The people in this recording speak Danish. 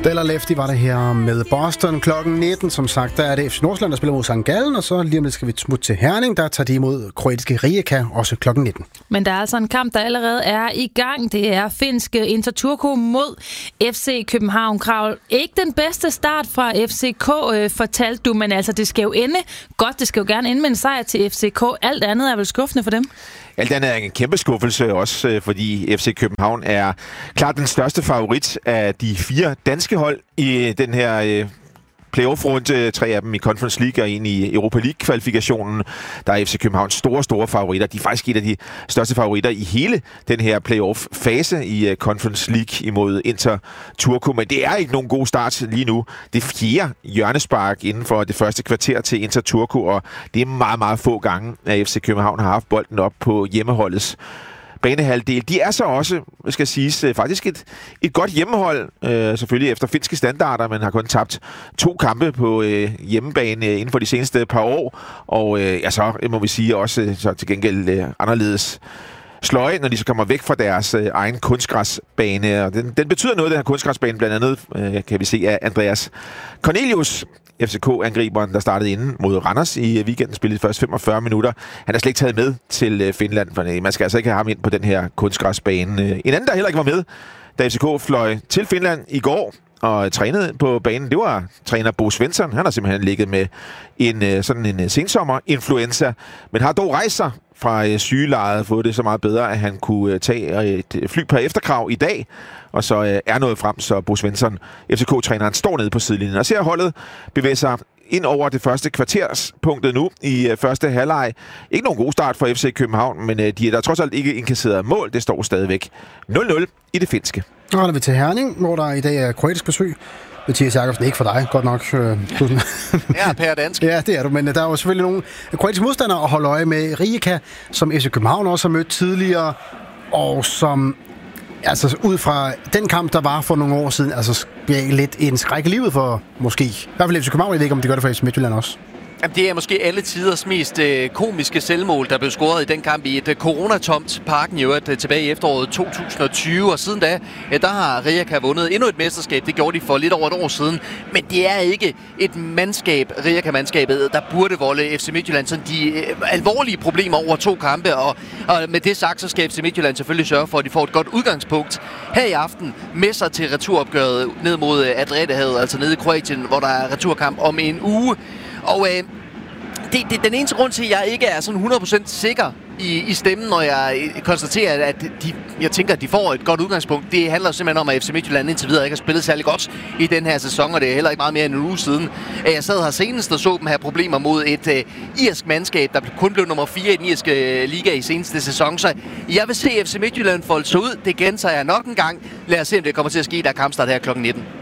Stellar Lefty var det her med Boston klokken 19. Som sagt, der er det FC Nordsjælland, der spiller mod St. Gallen, og så lige om lidt skal vi smutte til Herning. Der tager de imod kroatiske Rijeka, også klokken 19. Men der er altså en kamp, der allerede er i gang. Det er finske Inter Turku mod FC København. Krav, ikke den bedste start fra FCK, fortalte du, men altså det skal jo ende godt. Det skal jo gerne ende med en sejr til FCK. Alt andet er vel skuffende for dem? Alt andet er en kæmpe skuffelse også, fordi FC København er klart den største favorit af de 4 danske hold i den her playoff-runde. 3 af dem i Conference League og en i Europa League-kvalifikationen. Der er FC Københavns store favoritter. De er faktisk et af de største favoritter i hele den her playoff-fase i Conference League imod Inter Turku. Men det er ikke nogen god start lige nu. Det er 4. hjørnespark inden for det første kvarter til Inter Turku, og det er meget få gange, at FC København har haft bolden op på hjemmeholdets banehalvdel. De er så også, skal siges, faktisk et godt hjemmehold, selvfølgelig efter finske standarder, men har kun tabt 2 kampe på hjemmebane inden for de seneste par år, og så må vi sige også så til gengæld anderledes sløje, når de så kommer væk fra deres egen kunstgræsbane. Og den betyder noget, den her kunstgræsbane, blandt andet kan vi se af Andreas Cornelius, FCK-angriberen, der startede inde mod Randers i weekenden, spillede først 45 minutter. Han er slet ikke taget med til Finland, for man skal altså ikke have ham ind på den her kunstgræsbane. En anden, der heller ikke var med, da FCK fløj til Finland i går og trænede på banen, det var træner Bo Svensson. Han har simpelthen ligget med en sensommer-influenza, men har dog rejst sig fra sygelejet, fået det så meget bedre, at han kunne tage et fly på efterkrav i dag, og så er nået frem, så Bo Svensson, FCK-træneren, står nede på sidelinjen og ser holdet bevæge sig ind over det første kvarterspunktet nu i første halvleg. Ikke nogen god start for FC København, men de er der trods alt ikke indkasseret mål. Det står stadigvæk 0-0 i det finske. Nu er vi til Herning, hvor der i dag er kroatisk besøg. Mathias Jakobsen, ikke for dig, godt nok. Ja, per dansk. Ja, det er du, men der er jo selvfølgelig nogle kroatiske modstandere at holde øje med. Rijeka, som FC København også har mødt tidligere, og som altså ud fra den kamp, der var for nogle år siden, altså bliver lidt en skræk i livet for måske. I hvert fald FC København, jeg ved ikke, om de gør det for FC Midtjylland også. Jamen, det er måske alle tiders mest komiske selvmål, der blev scoret i den kamp i et coronatomt Parken i øvrigt tilbage i efteråret 2020. Og siden da, der har Rijeka vundet endnu et mesterskab. Det gjorde de for lidt over et år siden. Men det er ikke et mandskab, Rijeka-mandskabet, der burde volde FC Midtjylland sådan de alvorlige problemer over 2 kampe. Og med det sagt, så skal FC Midtjylland selvfølgelig sørge for, at de får et godt udgangspunkt her i aften med sig til returopgøret ned mod Adriaterhavet, altså nede i Kroatien, hvor der er returkamp om en uge. Og den eneste grund til, at jeg ikke er sådan 100% sikker i stemmen, når jeg konstaterer, at jeg tænker, at de får et godt udgangspunkt, det handler simpelthen om, at FC Midtjylland indtil videre ikke har spillet særlig godt i den her sæson, og det er heller ikke meget mere end en uge siden. Jeg sad her senest og så dem have problemer mod et irsk mandskab, der kun blev nummer 4 i den irske liga i seneste sæson, så jeg vil se FC Midtjylland folde sig ud. Det gentager jeg nok en gang. Lad os se, om det kommer til at ske, der er kampstart her klokken 19.